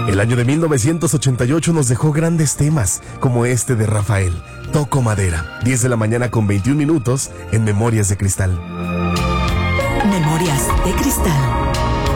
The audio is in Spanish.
El año de 1988 nos dejó grandes temas, como este de Rafael, Toco Madera, 10 de la mañana con 21 minutos en Memorias de Cristal. Memorias de Cristal.